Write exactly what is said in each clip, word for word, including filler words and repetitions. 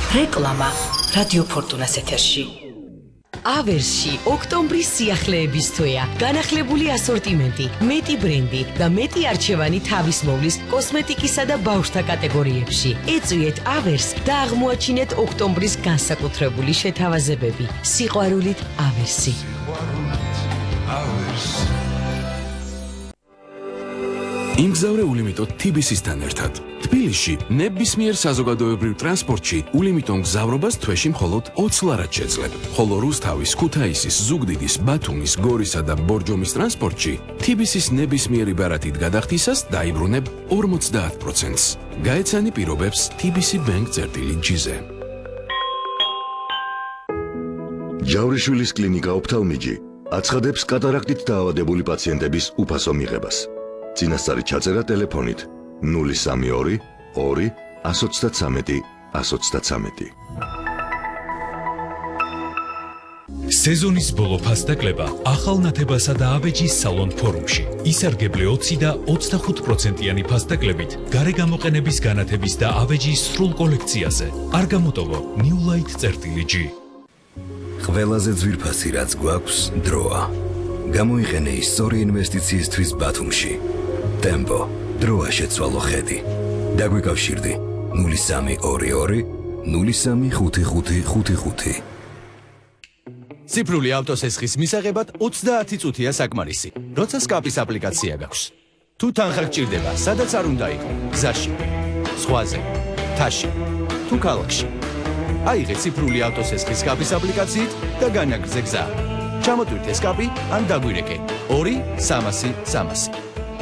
რეკლამა რადიო ფორტუნას ეთერში. ავერსში ოქტომბრის სიახლეების თვეა. განახლებული ასორტიმენტი, მეტი ბრენდი და მეტი არჩევანი თავისმოვლის კოსმეტიკისა და ბავშვთა კატეგორიებში. ეწვიეთ ავერს და აღმოაჩინეთ ოქტომბრის განსაკუთრებული შეთავაზებები. სიყვარულით ავერსი. იმგზავრე ულიმიტოდ თბილისისთან ერთად. თბილისში ნებისმიერ საზოგადოებრივ ტრანსპორტში ულიმიტომ გზავრობას თვეში მხოლოდ ოცი ლარად შეძლებ, ხოლო რუსთავის, ქუთაისის, ზუგდიდის, ბათუმის, გორისა და ბორჯომის ტრანსპორტში თბილისის ნებისმიერი ბარათით გადახდისას დაიბრუნებ ორმოცდაათ პროცენტს. გაეცანი პირობებს თბილისი ბენკ წერტილი ჯიზე. ჯავრიშვილის კლინიკა ოფთალმიჯი აცხადებს კატარაქტით დაავადებული პაციენტების უფასო მიღებას. წინასწარი ჩაწერა ტელეფონით ნული სამი ორი ორი ათს ოცდათვრამეტი ათს ოცდათვრამეტი. სეზონის ბოლო ფასდაკლება ახალ ნათებასა და აბეჯის სალონ ფორუმში. ისარგებლე ოცი და ოცდახუთ პროცენტიანი ფასდაკლებით გარე გამოყენების განათების და აბეჯის სრულ კოლექციაზე. არ გამოტოვო New Light წერტილი G. ყველაზე ძვირფასი რაც გვაქვს დროა. გამოიყენე ის სწორი ინვესტიციისთვის ბათუმში. Tempo, დროა შეცვალო ხედი. დაგვიკავშირდი ნული სამი ორი ორი ნული სამი ხუთი ხუთი ხუთი ხუთი. ციფრული ავტოსესხის მისაღებად ოცდაათი წუთია საკმარისი, როცა სკაპის აპლიკაცია გაქვს. თუ თანხა გჭირდება, სადაც არ უნდა იყო, გზაში, ზღვაზე, თაში, თუ ქალაქში. აიღე ციფრული ავტოსესხის სკაპის აპლიკაციით და განაგრძე გზა. ჩამოტვირთე სკაპი ან დაგვირეკე ორი სამასი სამასი.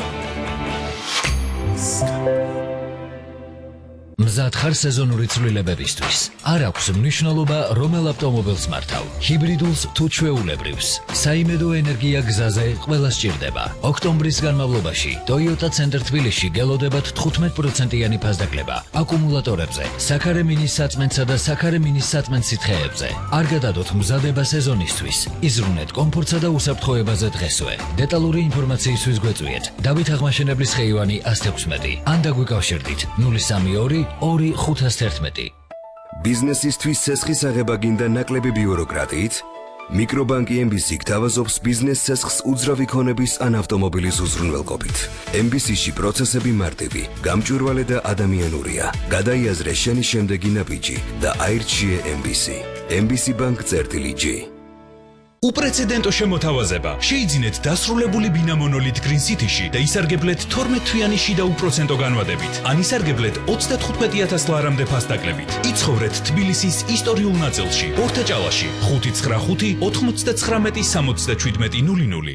მზად ხარ სეზონური ცვლილებებისთვის. არ აქვს მნიშვნელობა რომელ ავტომობილს მართავ, ჰიბრიდულს თუ ჩვეულებრივს. საიმედო ენერგია გზაზე ყველას სჭირდება. ოქტომბრის განმავლობაში Toyota Center თბილისში გელოდებათ თხუთმეტ პროცენტიანი ფასდაკლება აკუმულატორებზე, საქარე მინის საწმენდსა და საქარე მინის საწმენდ სითხეებზე. არ გადადოთ მზადება სეზონისთვის. იზრუნეთ კომფორტსა და უსაფრთხოებაზე დღესვე. დეტალური ინფორმაციისთვის გვეწვიეთ დავით აღმაშენებლის ხეივანი ათს ოცდაშვიდი ან დაგვიკავშირდით ნული სამი ორი ორი ხუთას თერთმეტი. ბიზნესისთვის ცესხის აღება გინდა ნაკლები ბიუროკრატიით? მიკრობანკი ემ ბი სი გთავაზობს ბიზნეს ცესხს უძრავი ქონების ან ავტომობილის უზრუნველყოფით. ემ ბი სი-ში პროცესები მარტივი, გამჭვირვალე და ადამიანურია. გადაიაზრე შენი შემდეგი ნაბიჯი და აირჩიე ემ ბი სი. ემ ბი სი ბანკ წერტილი G. უპრეცედენტო შემოთავაზება. შეიძინეთ დასრულებული ბინა მონოლით Green City-ში და ისარგებლეთ თორმეტ თვიანი შიდა უპროცენტო განვადებით. ან ისარგებლეთ ოცდათხუთმეტი ათას ლარამდე ფასდაკლებით. იცხოვრეთ თბილისის ისტორიულ ნაწილში, ორთაჭალაში, ხუთი ცხრა ხუთი ოთხმოცდათვრამეტი სამოცდაშვიდმეტი ნული ნული.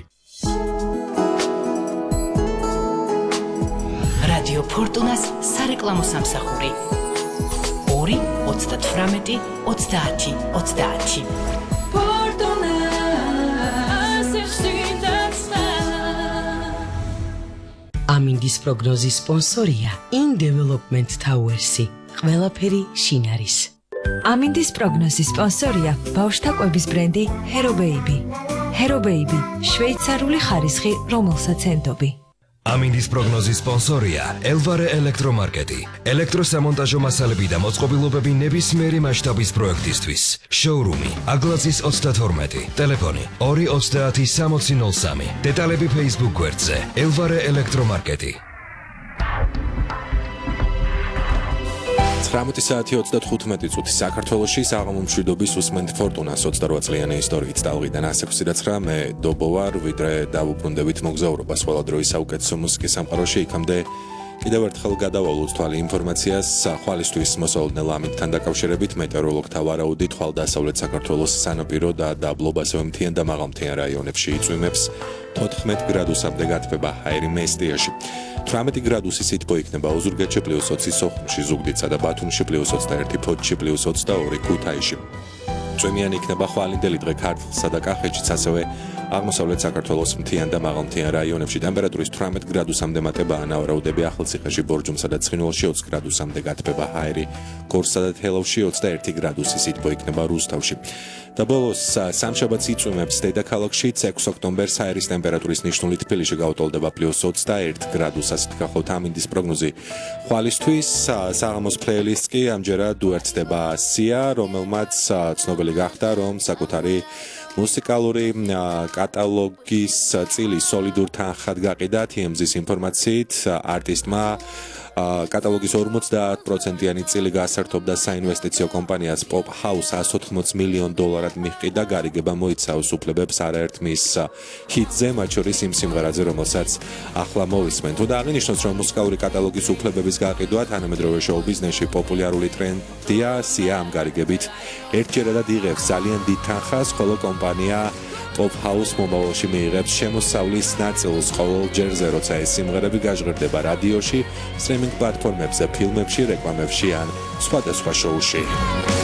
რადიო ფორტუნას სარეკლამო სამსახური ორი ოცდათვრამეტი ოცდაათი ოცდაათი. ამინდის პროგნოზის სპონსორია In Development Towers-ი. ყველაფერი შინ არის. ამინდის პროგნოზის სპონსორია ბავშვთა კვების ბრენდი Hero Baby. Hero Baby, შვეიცარიული ხარისხი, რომელსაც ენდობი. ამინდის პროგნოზის სპონსორია ელვარე ელექტრომარკეტი. ელექტროსამონტაჟო მასალები და მოწყობილობები ნებისმიერი მასშტაბის პროექტისთვის. შოურუმი აგლაძის ოცდათორმეტი, ტელეფონი ორი ოცდაათი სამოცი ნული სამი. დეტალები Facebook გვერდზე ელვარე ელექტრომარკეტი. ცხრამეტი საათი ოცდათხუთმეტი წუთი საქართველოში საღამო მშვიდობის უსმენთ ფორტუნას ოცდარვა წლიანი ისტორიით ტალღიდან ას ექვსი და ცხრა მე დობო ვარ, ვიდრე დავუბრუნდებით მოგზაურობას ყველა დროის საუკეთესო მუსიკის სამყაროში. იქამდე კიდევ ერთხელ გადავალოთ თვალი ინფორმაციას ხვალისთვის მოსავალნელ ამინდთან დაკავშირებით. მეტეოროლოგთა ვარაუდით ხვალ დასავლეთ საქართველოს სანაპირო და დაბლობ ასევე მთიან და მაღალმთიან რაიონებში იწვიმებს თოთხმეტ გრადუსამდე გათბება ჰაერი მესტიაში. თვრამეტი გრადუსი სითბო იქნება ოზურგეთში პლუს ოცი, სოხუმში, ზუგდიდსა და ბათუმში პლუს ოცდაერთი, ფოთში პლუს ოცდაორი, ქუთაისში წვიმიანი იქნება ხვალინდელი დღე ქართლსა და კახეთშიც, ასევე აღმოსავლეთ საქართველოს მთიან და მაღალმთიან რაიონებში ტემპერატურის თვრამეტ გრადუსამდე მატება ანავარაუდები, ახალციხეში, ბორჯომსა და ცხინვალში ოცი გრადუსამდე გათბება, ჰაერი, გორსა და თელავში ოცდაერთი გრადუსი სითბო იქნება რუსთავში. და ბოლოს სამშაბათს იწვიმებს დედაქალაქშიც ექვსი ოქტომბერს ჰაერის ტემპერატურის ნიშნული თბილისში გაუტოლდება პლუს ოცდაერთი გრადუსს, ასეთ გახლავთ ამინდის პროგნოზი. ხვალისთვის საღამოს ფლეილისტს კი ამჯერად უერთდება სია, რომელმაც ცნობილი გახდა, რომ საკუთარი მუსიკალური კატალოგის წილი სოლიდურ თანხად გაყიდა. თი ემ ზის ინფორმაციით არტისტმა კატალოგის ორმოცდაათ პროცენტიანი წილი გაასართობდა საინვესტიციო კომპანიას Pop House εκατს ოთხმოცი მილიონ დოლარად მიჰყიდა. გარიგება მოიცავს უფლებებს არაერთ მის ჰიტზე, მათ შორის იმ სიმღერაზე, რომელსაც ახლა მოვისმენთ. თუ და აღინიშნოს, რომ მუსიკალური კატალოგის უფლებების გაყიდვა თანამედროვე შოუ ბიზნესში პოპულარული ტრენდია, სია ამ გარიგებით ერთჯერადად იღებს ძალიან დიდ თანხას, ხოლო კომპანია Pop House მომავალში მიიღებს შემოსავლის ნაწილს ყოველჯერზე, როცა ეს სიმღერები გაჟღერდება რადიოში, სტრიმინგ პლატფორმებზე, ფილმებში, რეკლამებში ან სხვადასხვა შოუში.